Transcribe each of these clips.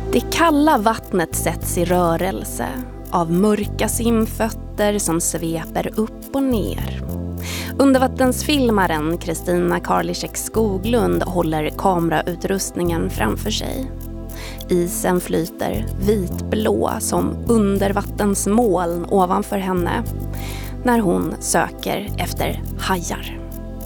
Det kalla vattnet sätts i rörelse av mörka simfötter som sveper upp och ner. Undervattensfilmaren Kristina Karliczek Skoglund håller kamerautrustningen framför sig. Isen flyter vitblå som undervattensmoln ovanför henne när hon söker efter hajar.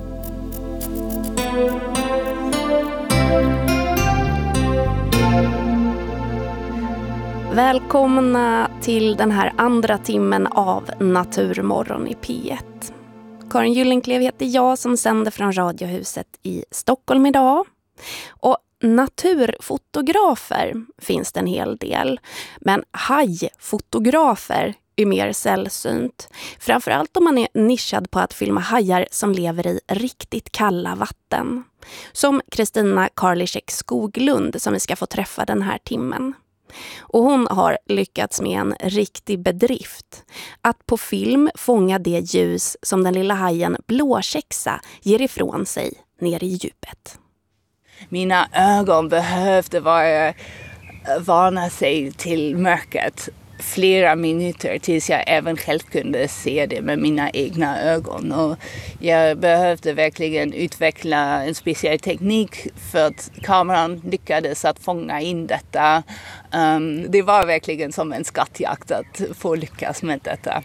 Välkomna till den här andra timmen av Naturmorgon i P1. Karin Gyllenklev heter jag som sänder från Radiohuset i Stockholm idag. Och naturfotografer finns det en hel del. Men hajfotografer är mer sällsynt. Framförallt om man är nischad på att filma hajar som lever i riktigt kalla vatten. Som Kristina Karliczek Skoglund som vi ska få träffa den här timmen. Och hon har lyckats med en riktig bedrift. Att på film fånga det ljus som den lilla hajen blåkäxa ger ifrån sig ner i djupet. Mina ögon behövde vana sig till mörkret flera minuter tills jag även själv kunde se det med mina egna ögon. Och jag behövde verkligen utveckla en speciell teknik för att kameran lyckades att fånga in detta. Det var verkligen som en skattjakt att få lyckas med detta.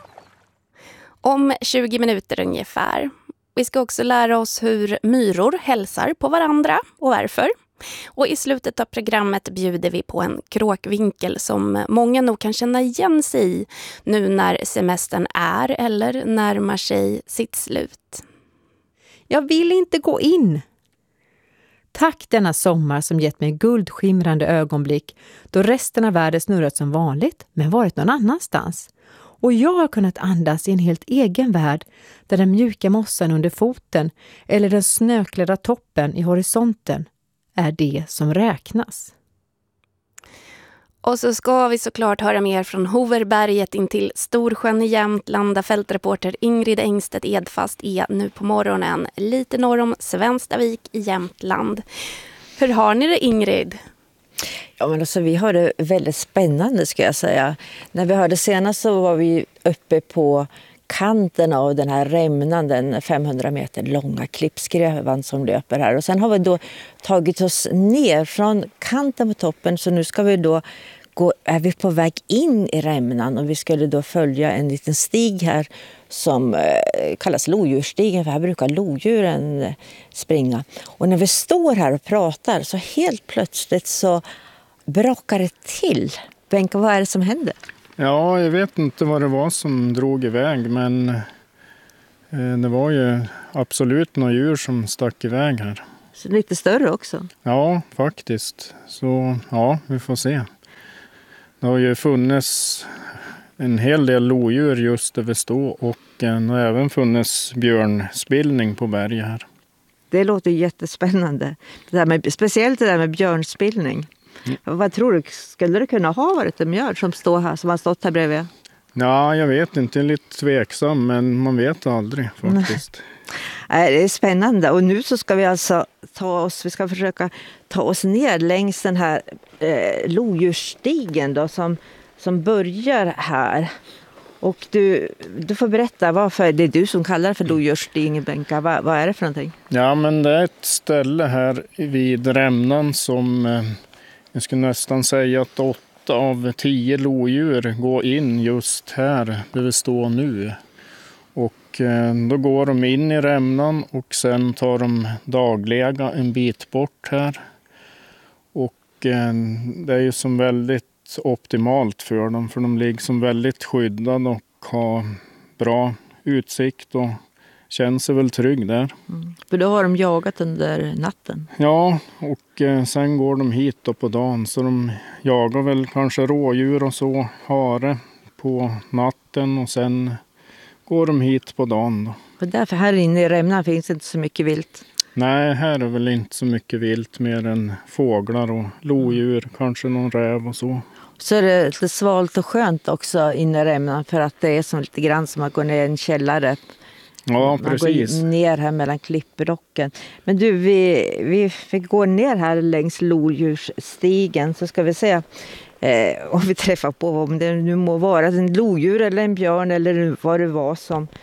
Om 20 minuter ungefär. Vi ska också lära oss hur myror hälsar på varandra och varför. Och i slutet av programmet bjuder vi på en kråkvinkel som många nog kan känna igen sig i nu när semestern är eller närmar sig sitt slut. Jag vill inte gå in. Tack denna sommar som gett mig guldskimrande ögonblick då resten av världen snurrat som vanligt men varit någon annanstans. Och jag har kunnat andas i en helt egen värld där den mjuka mossan under foten eller den snöklädda toppen i horisonten är det som räknas. Och så ska vi såklart höra mer från Hoverberget in till Storsjön i Jämtland där fältreporter Ingrid Engstedt Edfast är nu på morgonen lite norr om Svenstavik i Jämtland. Hur har ni det, Ingrid? Ja, men alltså, vi har det väldigt spännande ska jag säga. När vi hörde senast så var vi uppe på kanten av den här rämnan, den 500 meter långa klippskrevan som löper här. Och sen har vi då tagit oss ner från kanten på toppen så nu ska vi då är vi på väg in i rämnan och vi skulle då följa en liten stig här som kallas lodjursstigen för här brukar lodjuren springa. Och när vi står här och pratar så helt plötsligt så brakar det till. Benka, vad är det som händer? Ja, jag vet inte vad det var som drog iväg men det var ju absolut några djur som stack iväg här. Så lite större också? Ja, faktiskt. Så ja, vi får se. Det har ju funnits en hel del lodjur just där vi står och det har även funnits björnspillning på berget här. Det låter jättespännande. Speciellt det där med björnspillning. Vad tror du? Skulle det kunna ha varit en björn som står här, som har stått här bredvid? Ja, jag vet inte. Jag är lite tveksam, men man vet aldrig faktiskt. Nej, det är spännande. Och nu så ska vi alltså vi ska försöka ta oss ner längs den här lodjursstigen då, som börjar här. Och du får berätta varför det är du som kallar det för lodjursstigen, Benka. Vad är det för någonting? Ja, men det är ett ställe här vid rämnan som jag skulle nästan säga att 8 av 10 lodjur går in just här där vi står nu. Och då går de in i rämnan och sen tar de dagliga en bit bort här. Och det är ju som väldigt optimalt för dem för de ligger som väldigt skyddade och har bra utsikt och känner sig väl trygg där. För då har de jagat under natten? Ja, och sen går de hit då på dagen så de jagar väl kanske rådjur och så, hare på natten och sen går de hit på dagen då. För därför här inne i rämnan finns inte så mycket vilt? Nej, här är väl inte så mycket vilt mer än fåglar och lodjur, kanske någon räv och så. Så är det lite svalt och skönt också inne i rämnan för att det är som lite grann som att gå ner i en källare. Ja, Man precis. går ner här mellan klippblocken. Men du, vi går ner här längs lodjursstigen, så ska vi se om vi träffar på, om det nu må vara en lodjur eller en björn eller vad det var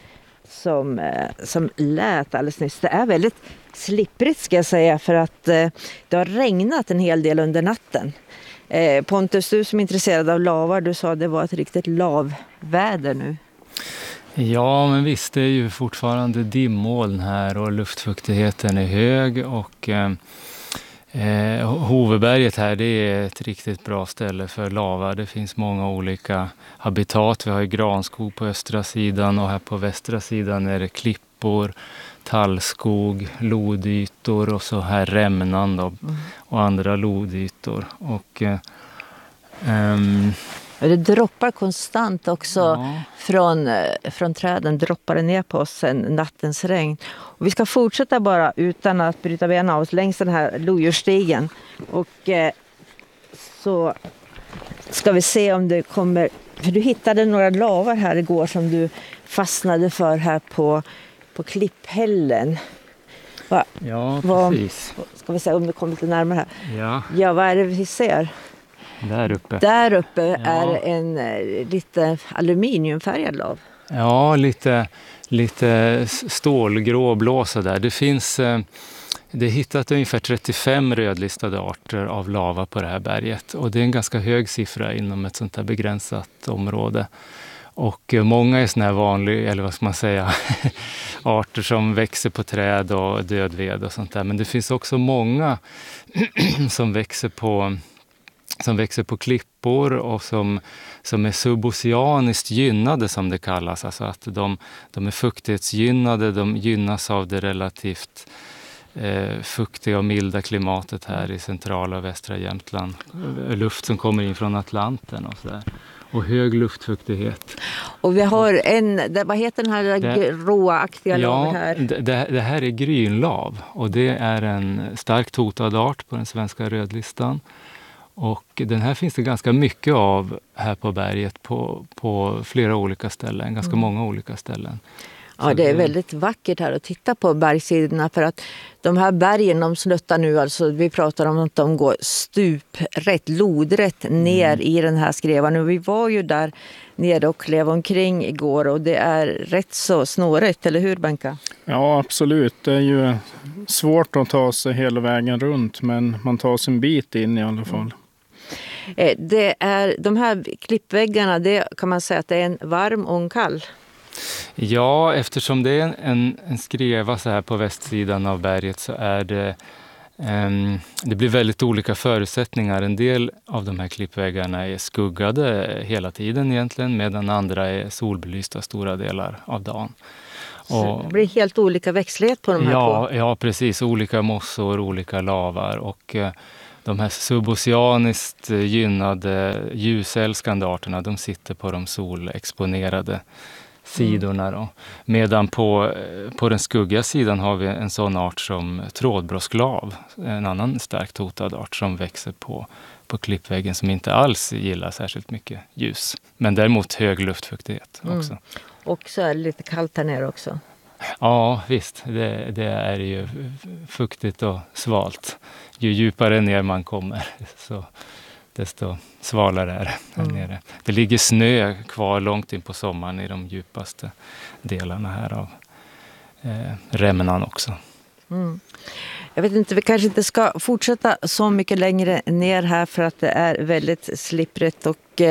som lät alldeles nyss. Det är väldigt slipprigt, ska jag säga, för att det har regnat en hel del under natten. Pontus, du som är intresserad av lavar, du sa att det var ett riktigt lavväder nu. Ja, men visst, det är ju fortfarande dimmoln här och luftfuktigheten är hög, och Hoveberget här, det är ett riktigt bra ställe för lava. Det finns många olika habitat. Vi har ju granskog på östra sidan och här på västra sidan är det klippor, tallskog, lodytor och så här rämnan då, och andra lodytor. Och det droppar konstant också, ja. från träden droppar det ner på oss sen nattens regn. Och vi ska fortsätta bara utan att bryta benen av oss längs den här lodjursstigen. Och så ska vi se om det kommer, för du hittade några lavar här igår som du fastnade för här på klipphällen. Ja, precis. Ska vi se om det kommer lite närmare här. Ja, Vad är det vi ser? där uppe. Där uppe är en lite aluminiumfärgad lav. Ja, lite stålgrå blåsa där. Det är hittat ungefär 35 rödlistade arter av lava på det här berget. Och det är en ganska hög siffra inom ett sånt här begränsat område. Och många är såna här vanliga, eller vad ska man säga, arter som växer på träd och dödved och sånt där. Men det finns också många som växer på klippor och som är suboceaniskt gynnade, som det kallas. Alltså att de är fuktighetsgynnade, de gynnas av det relativt fuktiga och milda klimatet här i centrala och västra Jämtland. Luft som kommer in från Atlanten och sådär. Och hög luftfuktighet. Och vi har vad heter den här råaktiga laven här? Det här är grynlav, och det är en starkt hotad art på den svenska rödlistan. Och den här finns det ganska mycket av här på berget på flera olika ställen, ganska många olika ställen. Ja, det är väldigt vackert här att titta på bergsidorna, för att de här bergen, de sluttar nu, alltså vi pratar om att de går stuprätt, lodrätt ner i den här skrevan. Och vi var ju där nere och klev omkring igår, och det är rätt så snårigt, eller hur Benka? Ja, absolut. Det är ju svårt att ta sig hela vägen runt, men man tar sig en bit in i alla fall. Det är de här klippväggarna, det kan man säga att det är en varm och en kall. Ja, eftersom det är en skreva så här på västsidan av berget, så är det blir väldigt olika förutsättningar. En del av de här klippväggarna är skuggade hela tiden egentligen, medan andra är solbelysta stora delar av dagen. Så det blir helt olika växtlighet på de här två? Ja, precis. Olika mossor, olika lavar, och de här suboceaniskt gynnade ljusälskande arterna, de sitter på de solexponerade sidorna då. Medan på den skuggiga sidan har vi en sån art som trådbrosklav, en annan starkt hotad art som växer på klippväggen, som inte alls gillar särskilt mycket ljus. Men däremot hög luftfuktighet också. Och så är det lite kallt här nere också. Ja, visst. Det är ju fuktigt och svalt. Ju djupare ner man kommer, så desto svalare är det här nere. Det ligger snö kvar långt in på sommaren i de djupaste delarna här av rämnan också. Jag vet inte, vi kanske inte ska fortsätta så mycket längre ner här, för att det är väldigt slipprigt.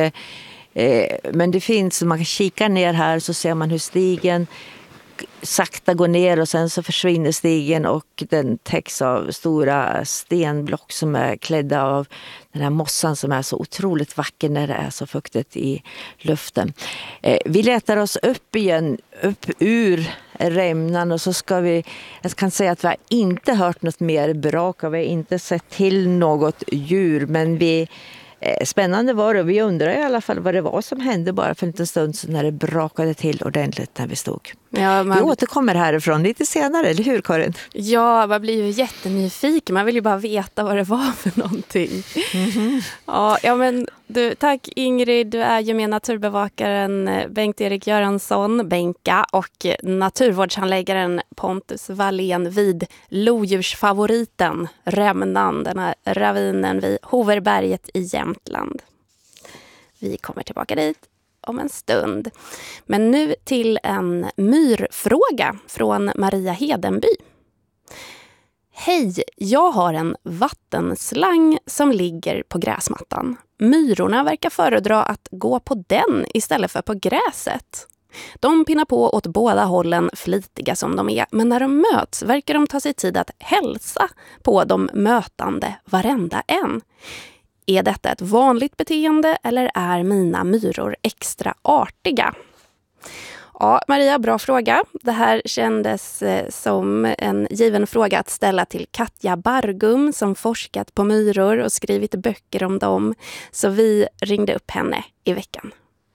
Men det finns, man kan kika ner här så ser man hur stigen sakta går ner, och sen så försvinner stigen och den täcks av stora stenblock som är klädda av den här mossan som är så otroligt vacker när det är så fuktigt i luften. Vi letar oss upp igen, upp ur rämnan, och så jag kan säga att vi har inte hört något mer brak, och vi har inte sett till något djur, men spännande var det. Vi undrar i alla fall vad det var som hände bara för en liten stund sedan när det brakade till ordentligt när vi stod. Ja, Vi återkommer härifrån lite senare, eller hur Karin? Ja, man blir ju jättenyfiken. Man vill ju bara veta vad det var för någonting. Ja, men du, tack Ingrid. Du är ju med naturbevakaren Bengt-Erik Göransson, Benka, och naturvårdshandläggaren Pontus Wallén vid lodjursfavoriten Rämnan, den här ravinen vid Hoverberget i Jämtland. Vi kommer tillbaka dit om en stund. Men nu till en myrfråga från Maria Hedenby. Hej, jag har en vattenslang som ligger på gräsmattan. Myrorna verkar föredra att gå på den istället för på gräset. De pinnar på åt båda hållen, flitiga som de är, men när de möts verkar de ta sig tid att hälsa på de mötande varenda en. Är detta ett vanligt beteende eller är mina myror extra artiga? Ja, Maria, bra fråga. Det här kändes som en given fråga att ställa till Katja Bargum som forskat på myror och skrivit böcker om dem. Så vi ringde upp henne i veckan.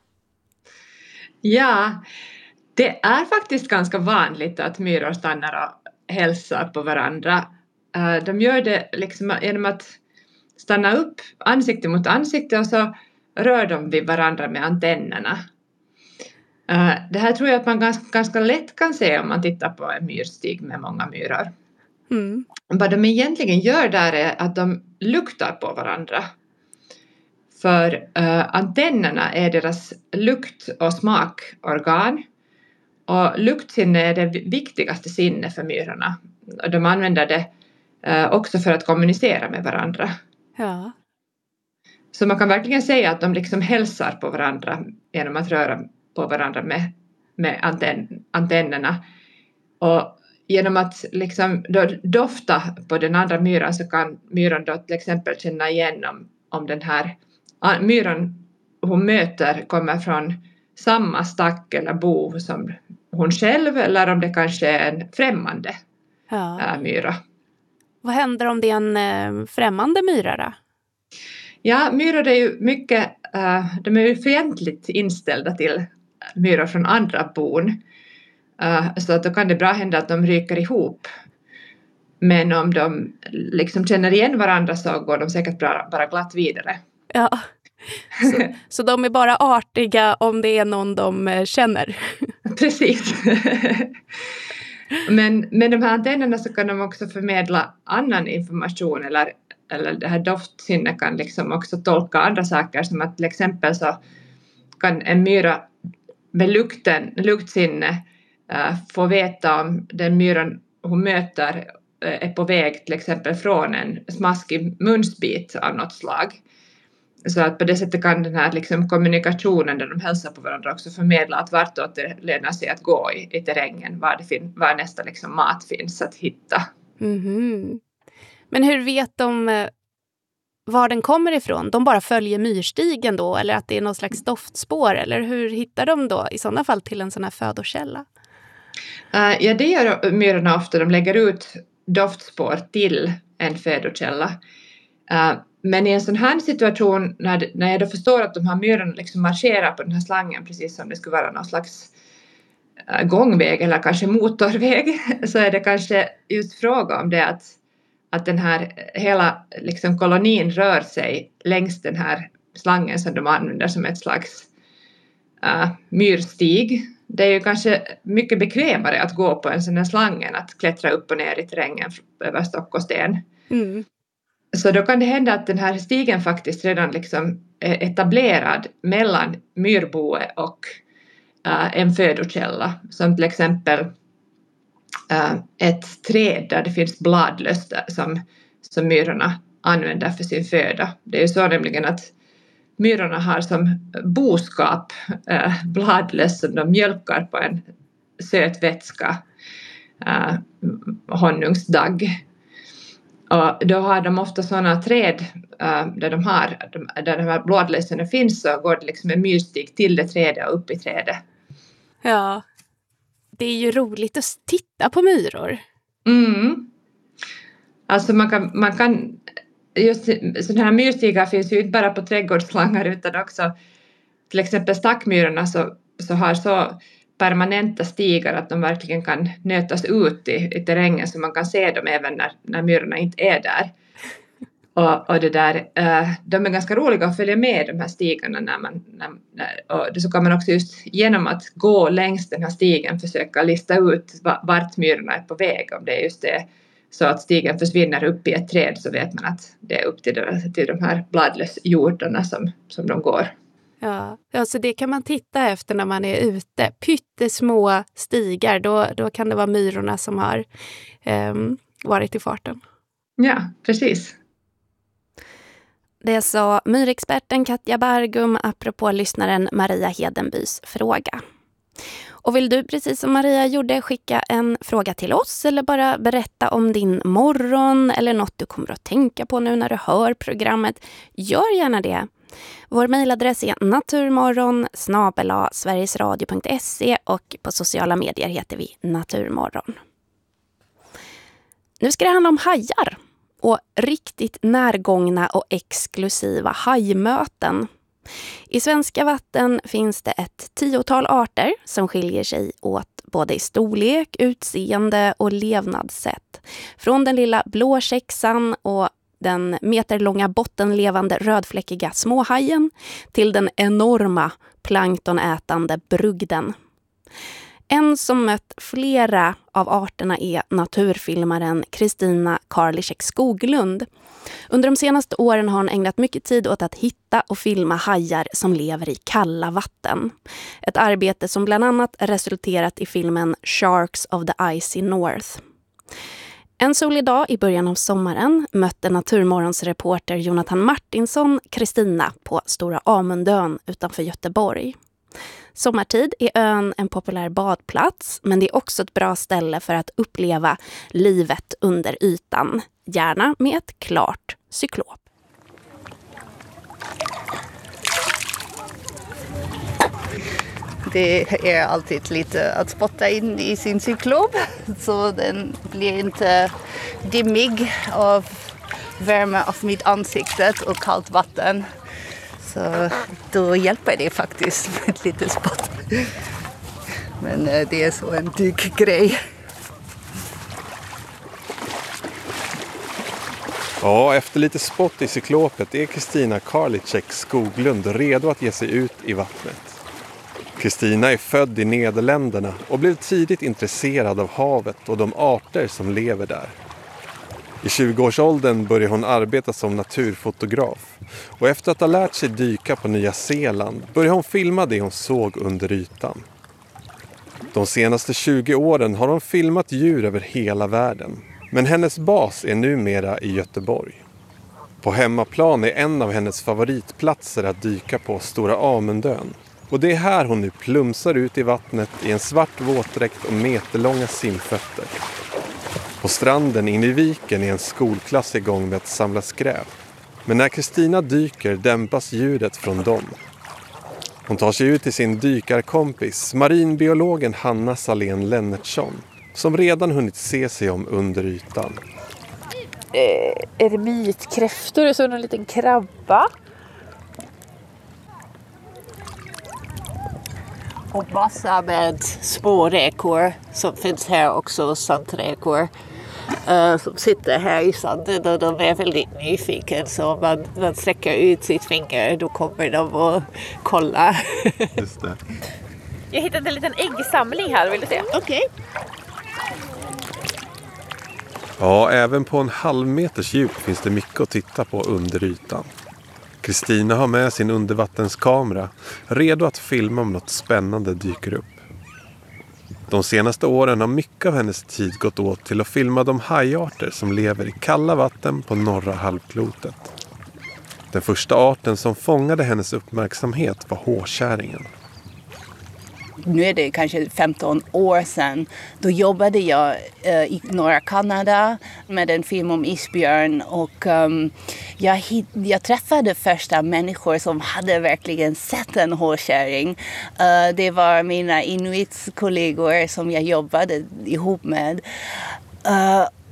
Ja, det är faktiskt ganska vanligt att myror stannar och hälsar på varandra. De gör det liksom genom att stanna upp ansikte mot ansikte och så rör de vid varandra med antennerna. Det här tror jag att man ganska lätt kan se om man tittar på en myrstig med många myror. Vad de egentligen gör där är att de luktar på varandra. För antennerna är deras lukt- och smakorgan. Och luktsinne är det viktigaste sinne för myrorna. Och de använder det också för att kommunicera med varandra. Ja. Så man kan verkligen säga att de liksom hälsar på varandra genom att röra på varandra med antennerna. Och genom att liksom dofta på den andra myran så kan myran då till exempel känna igen om den här myran hon möter kommer från samma stack eller bo som hon själv, eller om det kanske är en främmande myra. Vad händer om det är en främmande myra då? Ja, myror är ju mycket, de är ju fientligt inställda till myror från andra bon. Så att då kan det bra hända att de ryker ihop. Men om de liksom känner igen varandra så går de säkert bara glatt vidare. Ja, så de är bara artiga om det är någon de känner. Precis. Men med de här antennerna så kan de också förmedla annan information eller det här doftsinnet kan liksom också tolka andra saker, som att till exempel så kan en myra med luktsinne få veta om den myran hon möter är på väg till exempel från en smaskig munsbit av något slag. Så att på det sättet kan den här liksom kommunikationen där de hälsar på varandra också förmedla att vartåt det lönar sig att gå i terrängen, var nästa liksom mat finns att hitta. Mm-hmm. Men hur vet de var den kommer ifrån? De bara följer myrstigen då, eller att det är någon slags doftspår, eller hur hittar de då i sådana fall till en sån här födokälla? Ja, det gör myrorna ofta. De lägger ut doftspår till en födokälla. Men i en sån här situation, när jag då förstår att de här myrorna liksom marscherar på den här slangen precis som det skulle vara någon slags gångväg eller kanske motorväg, så är det kanske just fråga om det att den här hela liksom kolonin rör sig längs den här slangen som de använder som ett slags myrstig. Det är ju kanske mycket bekvämare att gå på en sån här slang än att klättra upp och ner i terrängen över stock och sten. Mm. Så då kan det hända att den här stigen faktiskt redan liksom är etablerad mellan myrboe och en födokälla, som till exempel ett träd där det finns bladlöss som myrorna använder för sin föda. Det är ju så nämligen att myrorna har som boskap bladlöss som de mjölkar på en söt vätska, honungsdagg. Och då har de ofta sådana träd där de här bladlössen finns, så går det liksom en myrstig till det trädet och upp i trädet. Ja, det är ju roligt att titta på myror. Mm. Alltså man kan just sådana här myrstigar finns ju inte bara på trädgårdsslangar utan också till exempel stackmyrorna så har så permanenta stigar, att de verkligen kan nötas ut i terrängen så man kan se dem även när myrorna inte är där. Och det där, de är ganska roliga att följa med de här stigarna och så kan man också just genom att gå längs den här stigen försöka lista ut vart myrorna är på väg. Om det är just det så att stigen försvinner upp i ett träd så vet man att det är upp till de här bladlösjordarna som de går. Ja, så det kan man titta efter när man är ute. Pyttesmå stigar, då kan det vara myrorna som har varit i farten. Ja, precis. Det sa myrexperten Katja Bargum apropå lyssnaren Maria Hedenbys fråga. Och vill du, precis som Maria gjorde, skicka en fråga till oss eller bara berätta om din morgon eller något du kommer att tänka på nu när du hör programmet, gör gärna det. Vår mejladress är naturmorgon@sverigesradio.se och på sociala medier heter vi Naturmorgon. Nu ska det handla om hajar och riktigt närgångna och exklusiva hajmöten. I svenska vatten finns det ett 10-tal arter som skiljer sig åt både i storlek, utseende och levnadssätt. Från den lilla blåkäxan och den meterlånga bottenlevande rödfläckiga småhajen till den enorma planktonätande brugden. En som mött flera av arterna är naturfilmaren Kristina Karliczek Skoglund. Under de senaste åren har hon ägnat mycket tid åt att hitta och filma hajar som lever i kalla vatten. Ett arbete som bland annat resulterat i filmen Sharks of the Icy North. En solig dag i början av sommaren mötte Naturmorgons reporter Jonathan Martinsson Kristina på Stora Amundön utanför Göteborg. Sommartid är ön en populär badplats, men det är också ett bra ställe för att uppleva livet under ytan. Gärna med ett klart cyklop. Det är alltid lite att spotta in i sin cyklop så den blir inte dimmig av värme av mitt ansikte och kallt vatten. Så då hjälper det faktiskt med lite spott. Men det är så en dykgrej. Ja, efter lite spott i cyklopet är Kristina Karliczek Skoglund redo att ge sig ut i vattnet. Kristina är född i Nederländerna och blev tidigt intresserad av havet och de arter som lever där. I 20-årsåldern började hon arbeta som naturfotograf och efter att ha lärt sig dyka på Nya Zeeland började hon filma det hon såg under ytan. De senaste 20 åren har hon filmat djur över hela världen, men hennes bas är numera i Göteborg. På hemmaplan är en av hennes favoritplatser att dyka på Stora Amundön. Och det är här hon nu plumsar ut i vattnet i en svart våtdräkt och meterlånga simfötter. På stranden inne i viken är en skolklass igång med att samla skräp. Men när Kristina dyker dämpas ljudet från dem. Hon tar sig ut till sin dykarkompis, marinbiologen Hanna Salén Lennertsson, som redan hunnit se sig om under ytan. Eremitkräftor, och så en liten krabba. Och massa med små räkor som finns här också, sandräkor. Som sitter här i sanden och de är väldigt nyfikna. Så om man sträcker ut sitt finger då kommer de att kolla. Just det. Jag hittade en liten äggsamling här, vill du se? Okej. Ja, även på en halvmeters djup finns det mycket att titta på under ytan. Kristina har med sin undervattenskamera, redo att filma om något spännande dyker upp. De senaste åren har mycket av hennes tid gått åt till att filma de hajarter som lever i kalla vatten på norra halvklotet. Den första arten som fångade hennes uppmärksamhet var hårkärringen. Nu är det kanske 15 år sedan. Då jobbade jag i norra Kanada med en film om isbjörn. Och jag träffade första människor som hade verkligen sett en hårkärring. Det var mina inuitskollegor som jag jobbade ihop med.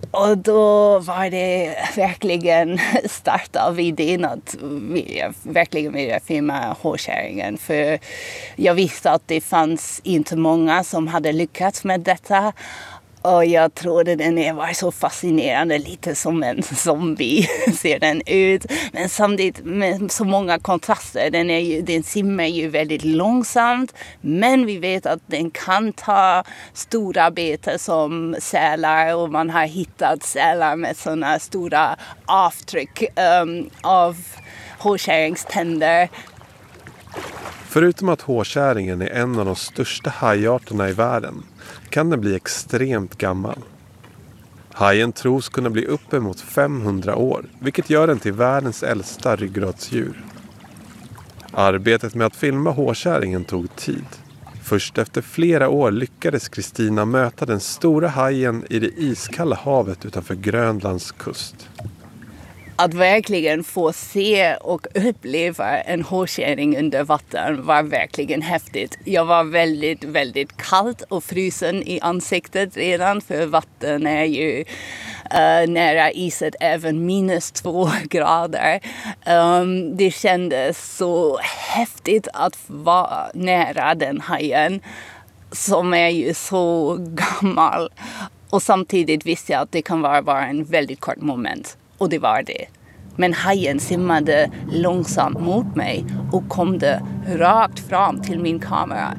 Och då var det verkligen start av idén att verkligen vilja filma hårkärringen. För jag visste att det fanns inte många som hade lyckats med detta. Och jag trodde den var så fascinerande, lite som en zombie ser den ut. Men samtidigt med så många kontraster. Den simmar ju väldigt långsamt. Men vi vet att den kan ta stora betar som sälar. Och man har hittat sälar med sådana stora avtryck av hårkärringständer. Förutom att hårkärringen är en av de största hajarterna i världen kan den bli extremt gammal. Hajen tros kunna bli uppemot 500 år, vilket gör den till världens äldsta ryggradsdjur. Arbetet med att filma hårkärringen tog tid. Först efter flera år lyckades Kristina möta den stora hajen i det iskalla havet utanför Grönlands kust. Att verkligen få se och uppleva en hårkärring under vatten var verkligen häftigt. Jag var väldigt, väldigt kallt och frysen i ansiktet redan, för vatten är ju nära iset även -2 grader. Det kändes så häftigt att vara nära den hajen som är ju så gammal. Och samtidigt visste jag att det kan vara bara en väldigt kort moment. Och det var det. Men hajen simmade långsamt mot mig och kom det rakt fram till min kamera.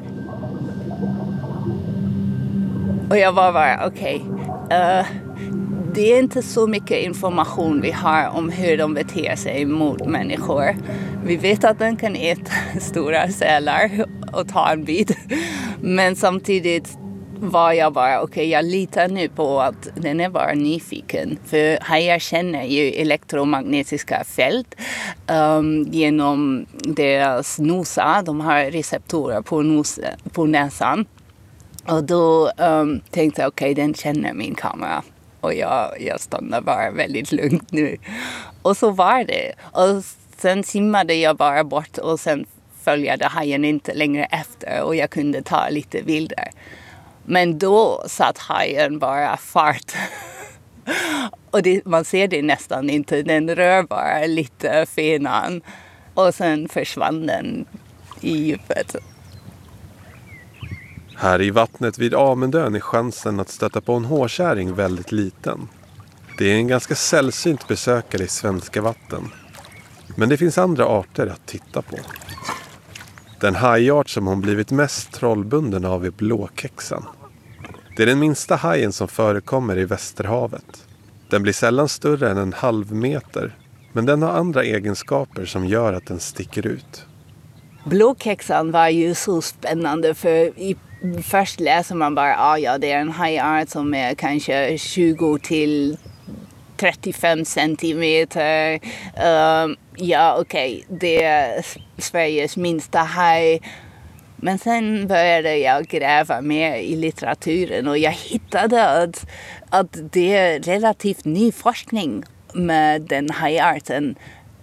Och jag var bara, okej. Det är inte så mycket information vi har om hur de beter sig mot människor. Vi vet att den kan äta stora sälar och ta en bit. Men samtidigt var jag bara, okej, jag litar nu på att den är bara nyfiken. För hajar känner ju elektromagnetiska fält genom deras nosar. De har receptorer på näsan. Och då tänkte jag, okej, den känner min kamera. Och jag stannade bara väldigt lugnt nu. Och så var det. Och sen simmade jag bara bort och sen följde hajen inte längre efter. Och jag kunde ta lite bilder. Men då satt hajen bara fart. Och man ser det nästan inte. Den rör bara lite fenan. Och sen försvann den i djupet. Här i vattnet vid Amundön är chansen att stöta på en hårkärring väldigt liten. Det är en ganska sällsynt besökare i svenska vatten. Men det finns andra arter att titta på. Den hajart som hon blivit mest trollbunden av är blåkexan. Det är den minsta hajen som förekommer i Västerhavet. Den blir sällan större än 1/2 meter, men den har andra egenskaper som gör att den sticker ut. Blåkexan var ju så spännande, för först läser man bara ja, det är en hajart som är kanske 20 till 35 centimeter. Ja, okej, det är Sveriges minsta haj. Men sen började jag gräva mer i litteraturen och jag hittade att det är relativt ny forskning med den hajarten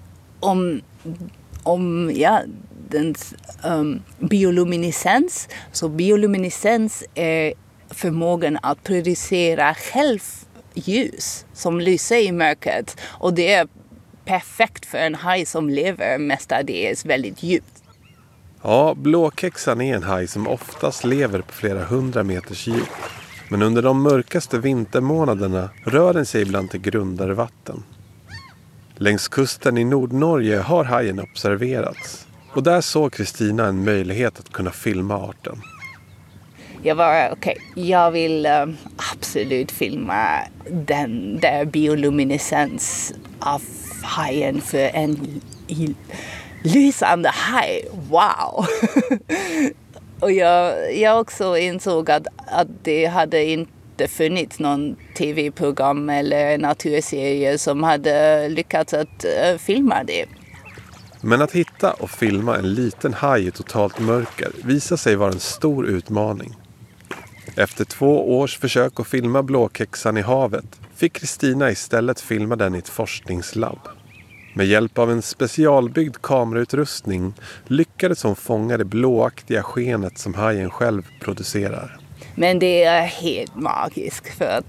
om dens bioluminescens. Så bioluminescens är förmågan att producera själv ljus som lyser i mörkret. Och det är perfekt för en haj som lever mestadels väldigt djupt. Ja, blåkexan är en haj som oftast lever på flera 100 meters djup. Men under de mörkaste vintermånaderna rör den sig ibland till grundare vatten. Längs kusten i Nordnorge har hajen observerats. Och där såg Kristina en möjlighet att kunna filma arten. Jag var jag vill absolut filma den där bioluminescens av hajen, för en lysande haj. Wow! Och jag också insåg att det hade inte funnits någon tv-program eller naturserie som hade lyckats att filma det. Men att hitta och filma en liten haj i totalt mörker visar sig vara en stor utmaning. Efter 2 års försök att filma blåkexan i havet fick Kristina istället filma den i ett forskningslabb. Med hjälp av en specialbyggd kamerautrustning lyckades hon fånga det blåaktiga skenet som hajen själv producerar. Men det är helt magiskt, för att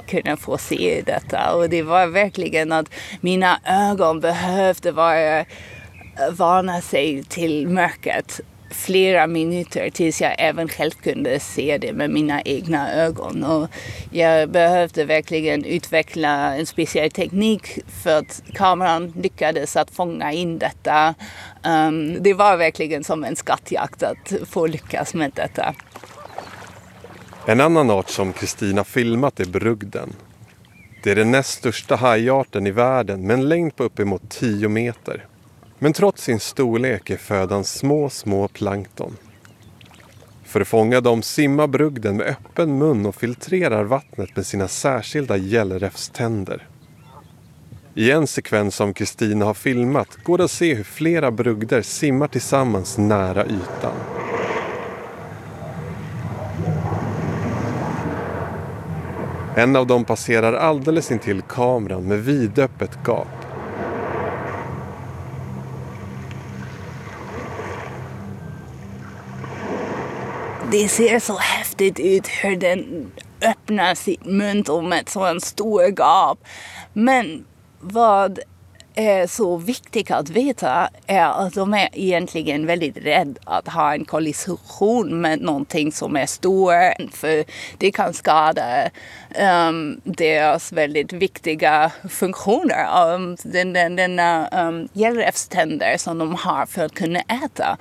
kunna få se detta. Och det var verkligen att mina ögon behövde vana sig till mörkret flera minuter tills jag även själv kunde se det med mina egna ögon. Och jag behövde verkligen utveckla en speciell teknik för att kameran lyckades att fånga in detta. Det var verkligen som en skattjakt att få lyckas med detta. En annan art som Kristina filmat är brugden. Det är den näst största hajarten i världen med en längd på uppemot 10 meter. Men trots sin storlek är födan små plankton. För att fånga dem simmar brugden med öppen mun och filtrerar vattnet med sina särskilda gällräfständer. I en sekvens som Kristina har filmat går det att se hur flera brugder simmar tillsammans nära ytan. En av dem passerar alldeles intill kameran med vidöppet gap. Det ser så häftigt ut hur den öppnar sitt mun med ett sån stor gap. Men vad är så viktigt att veta är att de är egentligen väldigt rädda att ha en kollision med någonting som är stort. För det kan skada deras väldigt viktiga funktioner. Denna gällräfständer som de har för att kunna äta.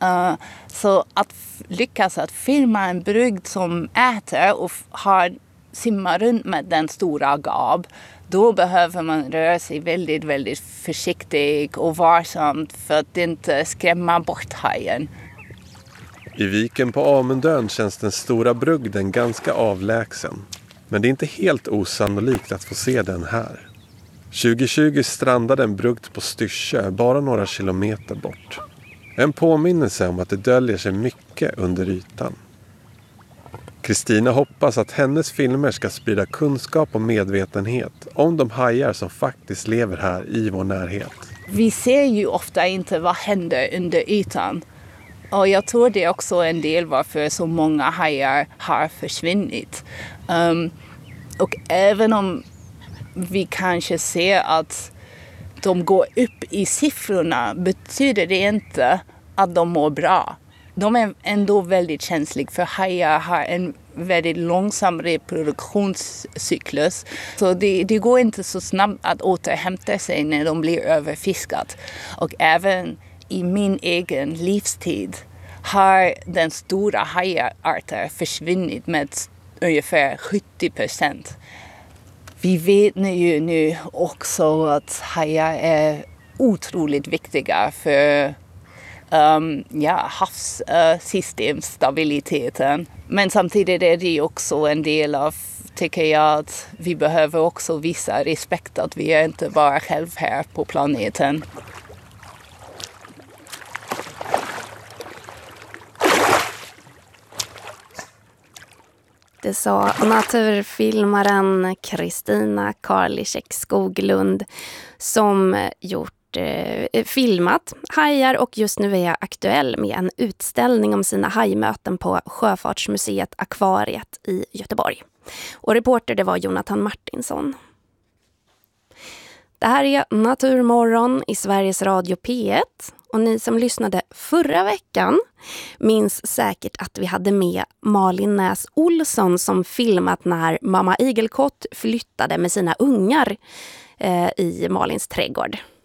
Så att lyckas att filma en brugd som äter och simmar runt med den stora gab, då behöver man röra sig väldigt, väldigt försiktigt och varsamt för att inte skrämma bort hajen. I viken på Amundön känns den stora brugden ganska avlägsen. Men det är inte helt osannolikt att få se den här. 2020 strandade en brugd på Styrsö bara några kilometer bort. En påminnelse om att det döljer sig mycket under ytan. Kristina hoppas att hennes filmer ska sprida kunskap och medvetenhet om de hajar som faktiskt lever här i vår närhet. Vi ser ju ofta inte vad händer under ytan. Och jag tror det är också en del varför så många hajar har försvunnit. Och även om vi kanske ser att de går upp i siffrorna betyder det inte att de mår bra. De är ändå väldigt känsliga för hajar har en väldigt långsam reproduktionscyklus. Så det går inte så snabbt att återhämta sig när de blir överfiskat. Och även i min egen livstid har den stora hajarter försvunnit med ungefär 70%. Vi vet ju nu också att hajar är otroligt viktiga för havssystemstabiliteten. Men samtidigt är det också en del av, tycker jag, att vi behöver också visa respekt att vi är inte bara själv här på planeten. Det sa naturfilmaren Kristina Karliczek Skoglund som filmat hajar och just nu är jag aktuell med en utställning om sina hajmöten på Sjöfartsmuseet Akvariet i Göteborg. Och reporter det var Jonathan Martinsson. Det här är Naturmorgon i Sveriges Radio P1 och ni som lyssnade förra veckan minns säkert att vi hade med Malin Näs Olsson som filmat när mamma igelkott flyttade med sina ungar i Malins trädgård.